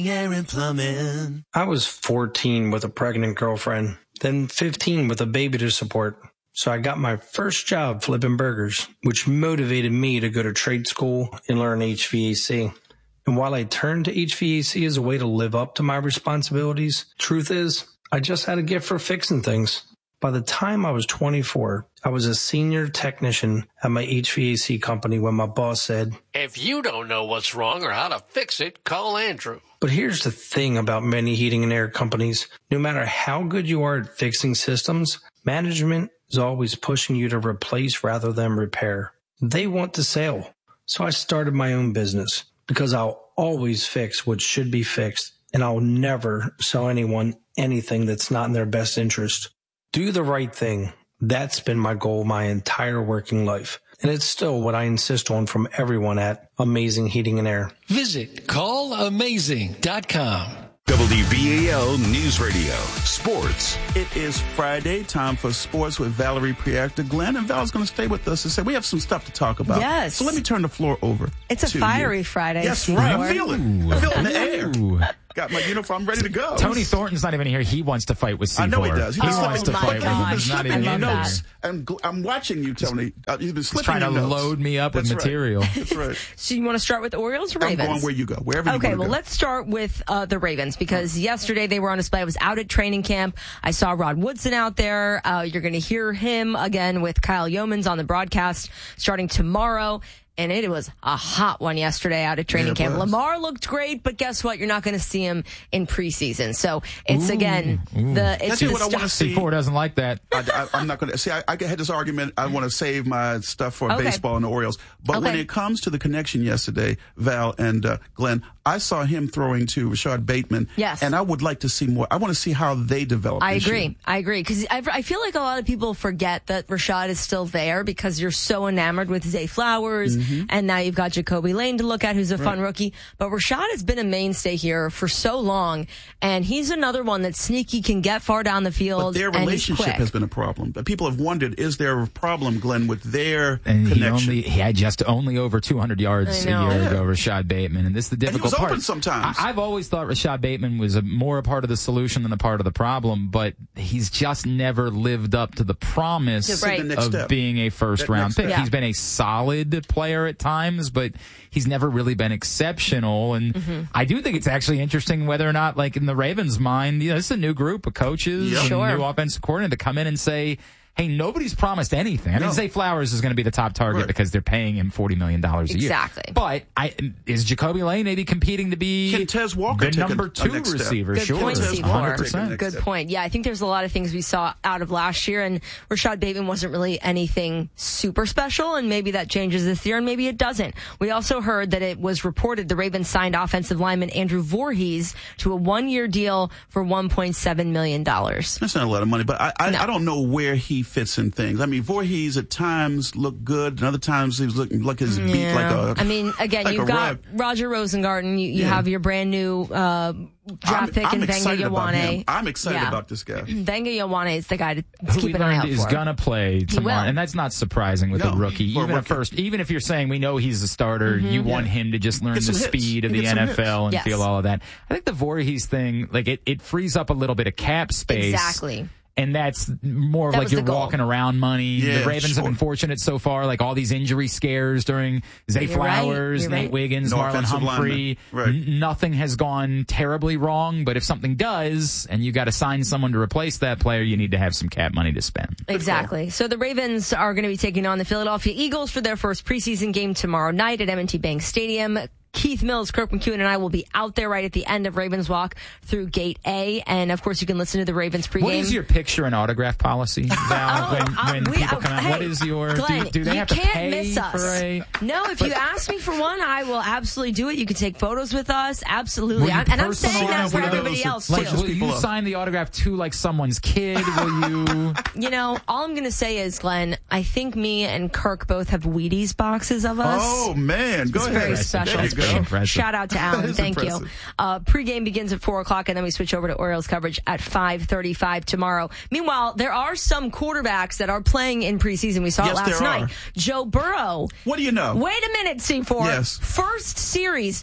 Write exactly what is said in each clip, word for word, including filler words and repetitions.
Air and Plumbing. I was fourteen with a pregnant girlfriend, then fifteen with a baby to support. So I got my first job flipping burgers, which motivated me to go to trade school and learn H V A C. And while I turned to H V A C as a way to live up to my responsibilities, truth is, I just had a gift for fixing things. By the time I was twenty-four, I was a senior technician at my H V A C company when my boss said, "If you don't know what's wrong or how to fix it, call Andrew." But here's the thing about many heating and air companies. No matter how good you are at fixing systems, management is always pushing you to replace rather than repair. They want the sale. So I started my own business because I'll always fix what should be fixed, and I'll never sell anyone anything that's not in their best interest. Do the right thing. That's been my goal my entire working life. And it's still what I insist on from everyone at Amazing Heating and Air. Visit call amazing dot com. W B A L News Radio, sports. It is Friday, time for sports with Valerie Priacta. Glenn and Val's going to stay with us and say we have some stuff to talk about. Yes. So let me turn the floor over. It's a to fiery you. Friday. Yes, right. I feel it. I feel it in the air. Ooh. Got my uniform ready to go. Tony Thornton's not even here. He wants to fight with C four. I know he does. He, He he wants to my fight gosh. with him. He's not even I in love here. that. I'm, I'm watching you, Tony. Uh, you've been He's slipping trying your to notes. load me up That's with right. material. That's right. So you want to start with the Orioles or I'm Ravens? going where you go, wherever you Okay, want to well, go. let's start with uh, the Ravens because yesterday they were on display. I was out at training camp. I saw Rod Woodson out there. Uh, you're going to hear him again with Kyle Yeomans on the broadcast starting tomorrow. And it was a hot one yesterday out at training Yeah, it camp. was. Lamar looked great, but guess what? You're not going to see him in preseason. So it's, Ooh, again, ooh. the it's That's what the I want to stuff- see. C four doesn't like that. I, I, I'm not going to see. I, I had this argument. I want to save my stuff for Okay. baseball and the Orioles. But when Okay. it comes to the connection yesterday, Val and uh, Glenn, I saw him throwing to Rashad Bateman. Yes. And I would like to see more. I want to see how they develop. I this agree. year. I agree. Because I, I feel like a lot of people forget that Rashad is still there because you're so enamored with Zay Flowers, Mm-hmm. and now you've got Jacoby Lane to look at, who's a fun rookie. But Rashad has been a mainstay here for so long, and he's another one that sneaky can get far down the field. But their and he's relationship quick. has been a problem. But people have wondered, is there a problem, Glenn, with their And he connection? only he had just only over two hundred yards I a know. year Yeah. ago, Rashad Bateman. And this is the he difficult was part. open sometimes. I, I've always thought Rashad Bateman was a, more a part of the solution than a part of the problem, but he's just never lived up to the promise Right. The next of step. being a first That round next pick. step. Yeah. He's been a solid player at times, but he's never really been exceptional. And Mm-hmm. I do think it's actually interesting whether or not, like in the Ravens' mind, you know, this is a new group of coaches Yep. and Sure. new offensive coordinator to come in and say, hey, nobody's promised anything. I mean, No. Zay Flowers is going to be the top target Right. because they're paying him forty million dollars a year. Exactly. But I, is Jacoby Lane maybe competing to be Can Tez Walker the take a- number a two next step? receiver? Good Sure, point, Tez Steve. one Walker hundred take a percent. next Good step. point. Yeah, I think there's a lot of things we saw out of last year, and Rashad Bateman wasn't really anything super special, and maybe that changes this year, and maybe it doesn't. We also heard that it was reported the Ravens signed offensive lineman Andrew Voorhees to a one-year deal for one point seven million dollars. That's not a lot of money, but I I, No. I don't know where he fits in things. I mean, Voorhees at times looked good, and other times he was looking like his beat Yeah. like a. I mean, again, like you've a got rag. Roger Rosengarten. You, you Yeah. have your brand new uh, draft I'm, pick I'm in Venga excited about him. Yawane. I'm excited Yeah. about this guy. Venga Yawane is the guy to Who keep we an eye out learned is for. going to play tomorrow, will. and that's not surprising with No, a rookie. for a Even rookie. at first, even if you're saying we know he's a starter, you want him to just learn Get the some hits. speed of Get the some N F L and hits. feel Yes. all of that. I think the Voorhees thing, like it, it frees up a little bit of cap space. Exactly. And that's more of That like was you're the goal. walking around money. Yeah, the Ravens sure. have been fortunate so far, like all these injury scares during Zay You're right. Flowers, You're Nate right. Wiggins, No Marlon offensive Humphrey. lineman. Right. N- nothing has gone terribly wrong, but if something does, and you got to sign someone to replace that player, you need to have some cap money to spend. Exactly. So the Ravens are going to be taking on the Philadelphia Eagles for their first preseason game tomorrow night at M and T Bank Stadium. Keith Mills, Kirk McEwen, and I will be out there right at the end of Ravens Walk through Gate A. And, of course, you can listen to the Ravens pregame. What is your picture and autograph policy, Val? Oh, when uh, when we- people uh, come out, hey, what is your? Glenn, do, do they you have to can't pay miss us. for a? No, if you ask me for one, I will absolutely do it. You can take photos with us. Absolutely. Will you I'm, and I'm saying that personalize for one of those everybody that else, Like, too. will people you up. sign the autograph to like someone's kid? Will you? You know, all I'm going to say is, Glenn, I think me and Kirk both have Wheaties boxes of us. Oh man, go It's ahead. very special. There you It's go. pretty- Impressive. Shout out to Alan. That is Thank you. impressive. Uh, pregame begins at four o'clock, and then we switch over to Orioles coverage at five thirty-five tomorrow. Meanwhile, there are some quarterbacks that are playing in preseason. We saw Yes, it last there night. are. Joe Burrow. What do you know? Wait a minute, C four. Yes. First series.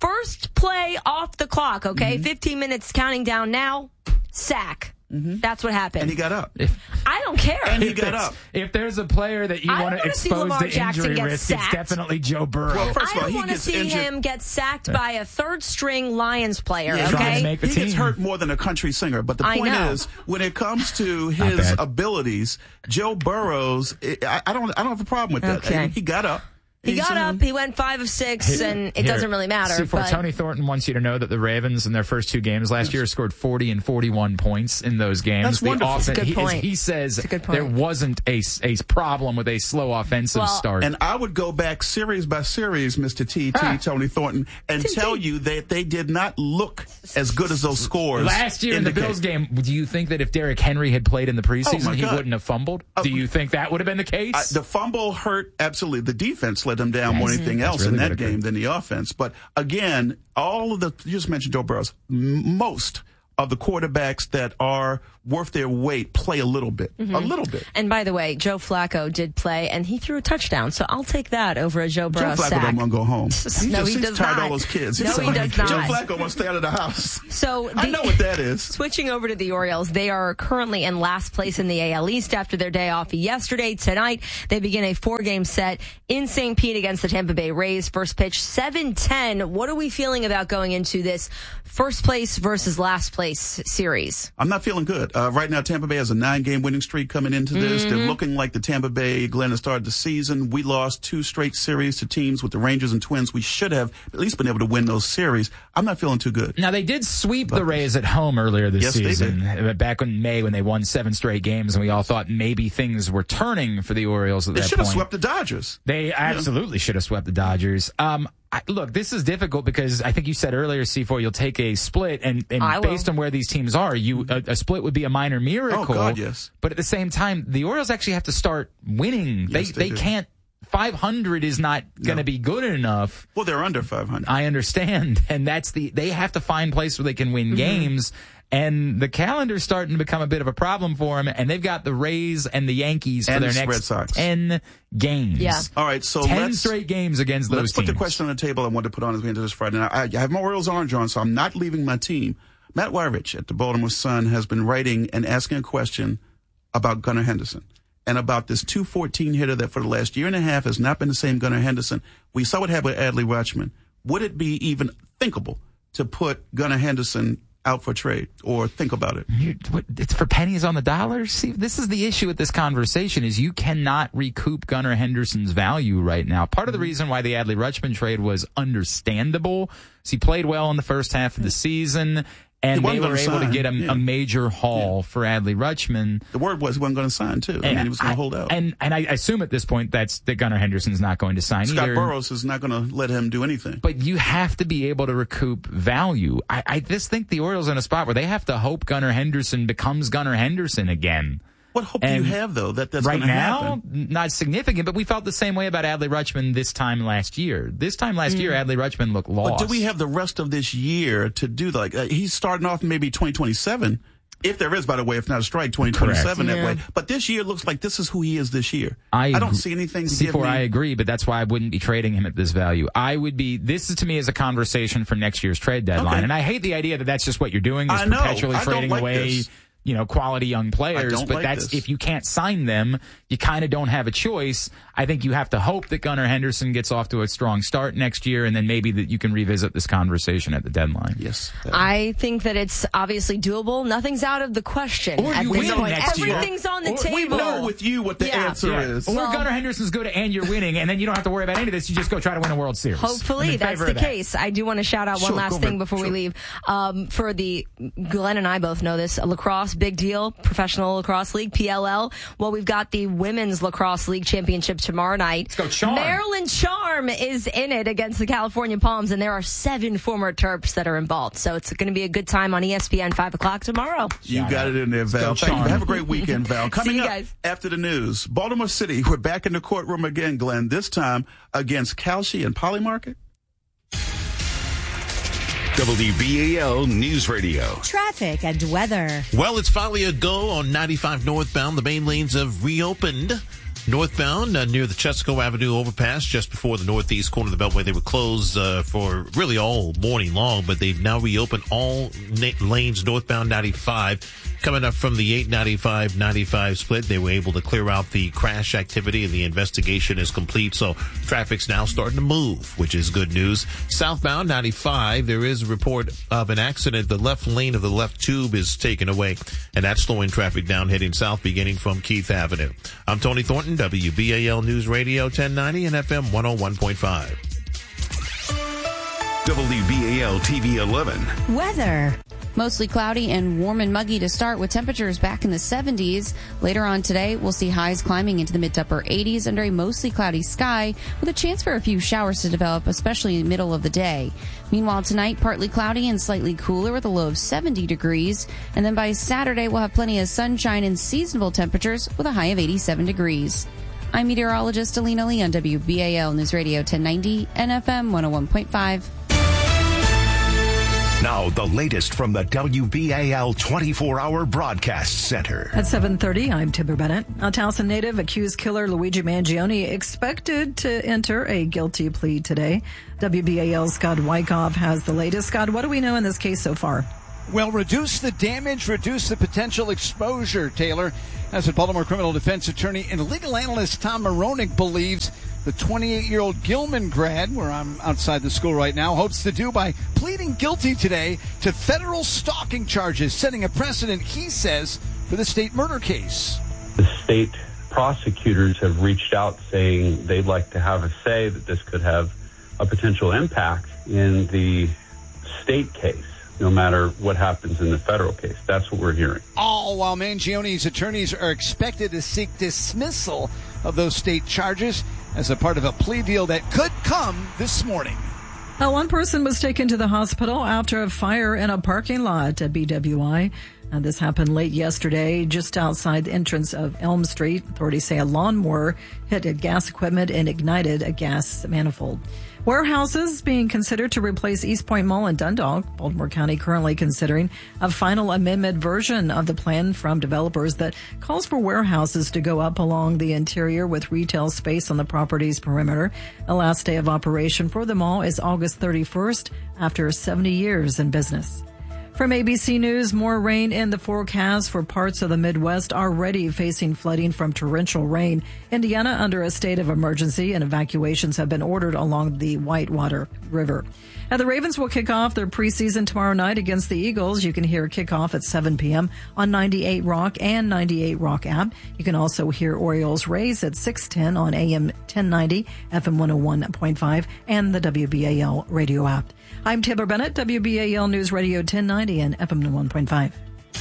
first play off the clock, okay? Mm-hmm. fifteen minutes counting down now, sack. Mm-hmm. That's what happened. And he got up. If, I don't care. And he got up. If there's a player that you I want to wanna see expose Lamar to Jackson injury get risk, sacked. it's definitely Joe Burrow. Well, first of I all, don't he want to gets see injured. him get sacked by a third-string Lions player, Yeah, Trying to okay? make the he gets team. hurt more than a country singer. But the I point know. is, when it comes to his bad. abilities, Joe Burrow's, I, I don't, I don't have a problem with that. Okay. He got up. He He's, got um, up, he went five of six, and it Here, doesn't really matter. See, for but Tony Thornton wants you to know that the Ravens in their first two games last year scored forty and forty-one points in those games. That's the wonderful. offense, That's a good he, point. he says That's a good point. there wasn't a, a problem with a slow offensive Well, start. And I would go back series by series, Mister T T, Ah. Tony Thornton, and tell you that they did not look as good as those scores. Last year in the indicate. Bills game, do you think that if Derrick Henry had played in the preseason, Oh, my he God. wouldn't have fumbled? Uh, do you think that would have been the case? I, the fumble hurt, absolutely. The defense let them down more than anything That's else really in what that occurred. game than the offense. But again, all of the, you just mentioned Joe Burrow, m- most of the quarterbacks that are worth their weight play a little bit. Mm-hmm. A little bit. And by the way, Joe Flacco did play, and he threw a touchdown, so I'll take that over a Joe Joe Burrow Flacco sack. don't want to go home. He No, just, he he's does tired of not. all those kids. No, He's he like, does Joe not. Flacco wants to stay out of the house. So I the- know what that is. Switching over to the Orioles, they are currently in last place in the A L East after their day off yesterday. Tonight, they begin a four-game set in Saint Pete against the Tampa Bay Rays. First pitch, seven ten. What are we feeling about going into this first place versus last place series? I'm not feeling good. Uh, right now, Tampa Bay has a nine-game winning streak coming into this. Mm-hmm. They're looking like the Tampa Bay Glenn that started the season. We lost two straight series to teams with the Rangers and Twins. We should have at least been able to win those series. I'm not feeling too good. Now, they did sweep the Rays at home earlier this Yes, they season, back in May when they won seven straight games, and we all thought maybe things were turning for the Orioles at They that should have point. swept the Dodgers. They absolutely should have swept the Dodgers. Um, I, look, this is difficult because I think you said earlier, C four, you'll take a split, and, and I will. based on where these teams are, you a, a split would be a minor miracle. Oh, God, yes. But at the same time, the Orioles actually have to start winning. Yes, they they do. can't. five hundred is not going to No. be good enough. Well, they're under five hundred. I understand, and that's the they have to find a place where they can win Mm-hmm. games. And the calendar's starting to become a bit of a problem for them. And they've got the Rays and the Yankees for And their the next Red Sox. ten games. Yeah. All right, so ten let's straight games against those let's put teams. the question on the table I wanted to put on as we enter this Friday night. I, I have my Orioles orange on, so I'm not leaving my team. Matt Wyrich at the Baltimore Sun has been writing and asking a question about Gunnar Henderson and about this two fourteen hitter that for the last year and a half has not been the same Gunnar Henderson. We saw what happened with Adley Rutschman. Would it be even thinkable to put Gunnar Henderson out for trade or think about it? You, what, it's for pennies on the dollar. See, this is the issue with this conversation: is you cannot recoup Gunnar Henderson's value right now. Part of the reason why the Adley Rutschman trade was understandable is he played well in the first half of the season, and He they wasn't were gonna able to sign. get a, Yeah. a major haul for Adley Rutschman. The word was he wasn't going to sign, too. I And mean, he was going I- to hold out. And and I assume at this point that's that Gunnar Henderson's not going to sign Scott either. Burrows is not going to let him do anything. But you have to be able to recoup value. I, I just think the Orioles are in a spot where they have to hope Gunnar Henderson becomes Gunnar Henderson again. What hope And do you have, though, that that's right going to now, happen? not significant, but we felt the same way about Adley Rutschman this time last year. This time last year, Adley Rutschman looked lost. But do we have the rest of this year to do that? Like, uh, he's starting off maybe twenty twenty-seven, if there is, by the way, if not a strike, twenty twenty-seven Correct. that Yeah. way. But this year looks like this is who he is this year. I, don't agree- see anything to C give four, me. I agree, but that's why I wouldn't be trading him at this value. I would be, this is to me is a conversation for next year's trade deadline. Okay. And I hate the idea that that's just what you're doing, is I know. perpetually I don't trading like away, this. you know, quality young players. don't But like that's, this. if you can't sign them, you kind of don't have a choice. I think you have to hope that Gunnar Henderson gets off to a strong start next year, and then maybe that you can revisit this conversation at the deadline. Yes. I think that it's obviously doable. Nothing's out of the question Or at you this win point. next year. Everything's on the Or table. we We know with you what the Yeah. answer Yeah. is. Or Well- Gunnar Henderson's good and you're winning, and then you don't have to worry about any of this. You just go try to win a World Series. Hopefully I'm in that's favor the of that. case. I do want to shout out one Sure, last go thing ahead. before we Sure. leave. Um, for the Glenn and I both know this lacrosse, big deal, Professional Lacrosse League, P L L. Well, we've got the Women's Lacrosse League Championship tomorrow night. Let's go Charm. Maryland Charm is in it against the California Palms, and there are seven former Terps that are involved. So it's going to be a good time on E S P N five o'clock tomorrow. You Shout got out. it in there, Val. go, Thank you. Charm. Have a great weekend, Val. Coming you up guys. after the news, Baltimore City, we're back in the courtroom again, Glenn, this time against Kalshi and Polymarket. W B A L News Radio. Traffic and weather. Well, it's finally a go on ninety-five northbound. The main lanes have reopened. Northbound uh, near the Chesco Avenue overpass, just before the northeast corner of the Beltway. They were closed uh, for really all morning long, but they've now reopened all na- lanes northbound ninety-five. Coming up from the eight ninety-five ninety-five split, they were able to clear out the crash activity, and the investigation is complete. So traffic's now starting to move, which is good news. Southbound ninety-five, there is a report of an accident. The left lane of the left tube is taken away, and that's slowing traffic down heading south, beginning from Keith Avenue. I'm Tony Thornton, W B A L News Radio ten ninety and F M one oh one point five. W B A L T V eleven. Weather. Mostly cloudy and warm and muggy to start, with temperatures back in the seventies. Later on today, we'll see highs climbing into the mid to upper eighties under a mostly cloudy sky, with a chance for a few showers to develop, especially in the middle of the day. Meanwhile, tonight, partly cloudy and slightly cooler with a low of seventy degrees. And then by Saturday, we'll have plenty of sunshine and seasonable temperatures with a high of eighty-seven degrees. I'm meteorologist Alina Lee on W B A L News Radio ten ninety and F M one oh one point five. Now, the latest from the W B A L twenty-four hour Broadcast Center. At seven thirty, I'm Timber Bennett. A Towson native accused killer Luigi Mangione expected to enter a guilty plea today. W B A L's Scott Wyckoff has the latest. Scott, what do we know in this case so far? Well, reduce the damage, reduce the potential exposure, Taylor. As a Baltimore criminal defense attorney and legal analyst Tom Moronic believes the twenty-eight-year-old Gilman grad, where I'm outside the school right now, hopes to do by pleading guilty today to federal stalking charges, setting a precedent, he says, for the state murder case. The state prosecutors have reached out saying they'd like to have a say that this could have a potential impact in the state case, no matter what happens in the federal case. That's what we're hearing. All while Mangione's attorneys are expected to seek dismissal of those state charges as a part of a plea deal that could come this morning. Uh, one person was taken to the hospital after a fire in a parking lot at B W I. Uh, this happened late yesterday, just outside the entrance of Elm Street. Authorities say a lawnmower hit a gas equipment and ignited a gas manifold. Warehouses being considered to replace East Point Mall in Dundalk. Baltimore County currently considering a final amendment version of the plan from developers that calls for warehouses to go up along the interior with retail space on the property's perimeter. The last day of operation for the mall is August thirty-first after seventy years in business. From A B C News, more rain in the forecast for parts of the Midwest already facing flooding from torrential rain. Indiana under a state of emergency, and evacuations have been ordered along the Whitewater River. Now, the Ravens will kick off their preseason tomorrow night against the Eagles. You can hear kickoff at seven p.m. on ninety-eight Rock and ninety-eight Rock app. You can also hear Orioles Rays at six ten on A M ten ninety, F M one oh one point five, and the W B A L radio app. I'm Timber Bennett, W B A L News Radio ten ninety and F M one oh one point five.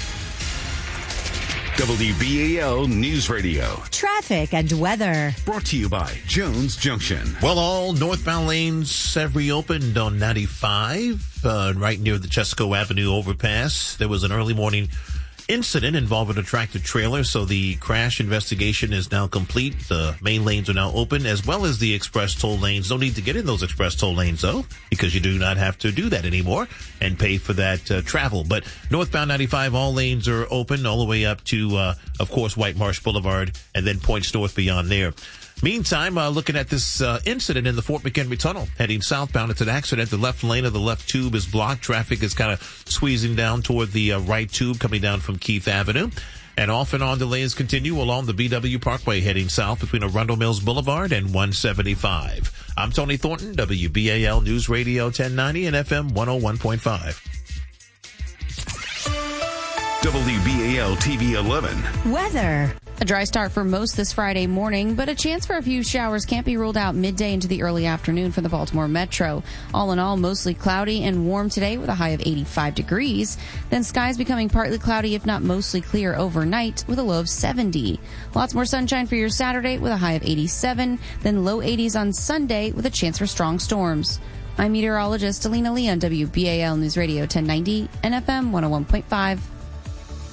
W B A L News Radio. Traffic and weather. Brought to you by Jones Junction. Well, all northbound lanes have reopened on ninety-five, uh, right near the Chesco Avenue overpass. There was an early morning incident involving a tractor trailer, so the crash investigation is now complete. The main lanes are now open, as well as the express toll lanes. No need to get in those express toll lanes, though, because you do not have to do that anymore and pay for that uh, travel. But northbound ninety-five, all lanes are open all the way up to, uh, of course, White Marsh Boulevard, and then points north beyond there. Meantime, uh, looking at this uh, incident in the Fort McHenry Tunnel, heading southbound. It's an accident. The left lane of the left tube is blocked. Traffic is kind of squeezing down toward the uh, right tube coming down from Keith Avenue. And off and on delays continue along the B W Parkway heading south between Arundel Mills Boulevard and one seventy-five. I'm Tony Thornton, W B A L News Radio ten ninety and F M one oh one point five. W B A L T V eleven. Weather. A dry start for most this Friday morning, but a chance for a few showers can't be ruled out midday into the early afternoon for the Baltimore Metro. All in all, mostly cloudy and warm today with a high of eighty-five degrees. Then skies becoming partly cloudy, if not mostly clear overnight, with a low of seventy. Lots more sunshine for your Saturday with a high of eighty-seven, then low eighties on Sunday with a chance for strong storms. I'm meteorologist Alina Lee on W B A L News Radio ten ninety and F M one oh one point five.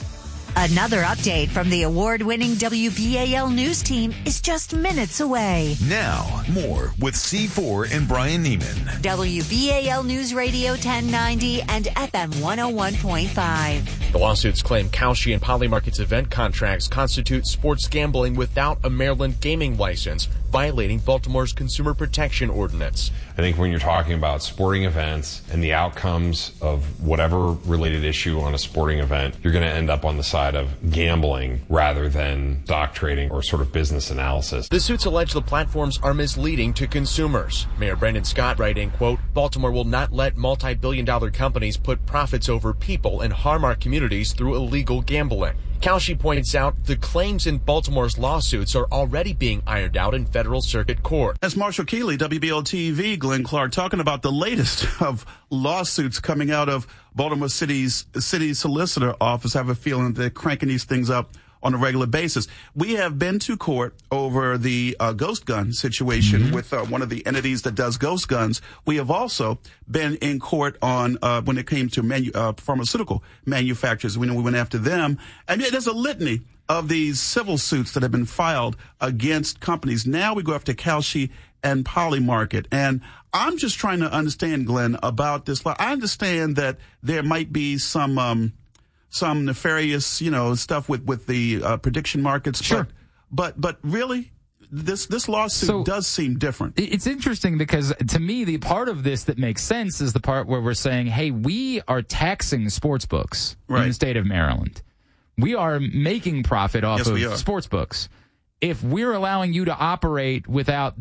Another update from the award-winning W B A L News team is just minutes away. Now, more with C four and Brian Neiman. W B A L News Radio ten ninety and F M one oh one point five. The lawsuits claim Kalshi and Polymarket's event contracts constitute sports gambling without a Maryland gaming license, violating Baltimore's Consumer Protection Ordinance. I think when you're talking about sporting events and the outcomes of whatever related issue on a sporting event, you're going to end up on the side of gambling rather than stock trading or sort of business analysis. The suits allege the platforms are misleading to consumers. Mayor Brendan Scott writing, quote, Baltimore will not let multi-billion dollar companies put profits over people and harm our communities through illegal gambling. Kalshi points out the claims in Baltimore's lawsuits are already being ironed out in federal circuit court. That's Marshall Keeley, W B L T V, Glenn Clark, talking about the latest of lawsuits coming out of Baltimore City's city solicitor office. I have a feeling they're cranking these things up on a regular basis. We have been to court over the uh, ghost gun situation mm-hmm. with uh, one of the entities that does ghost guns. We have also been in court on uh, when it came to manu- uh, pharmaceutical manufacturers. We know we went after them. And there's a litany of these civil suits that have been filed against companies. Now we go after Kalshi and Polymarket. And I'm just trying to understand, Glenn, about this law. I understand that there might be some um, some nefarious, you know, stuff with, with the uh, prediction markets. Sure. But, but, but really, this this lawsuit so, does seem different. It's interesting because to me, the part of this that makes sense is the part where we're saying, hey, we are taxing sports books right. in the state of Maryland. We are making profit off yes, of sports books. If we're allowing you to operate without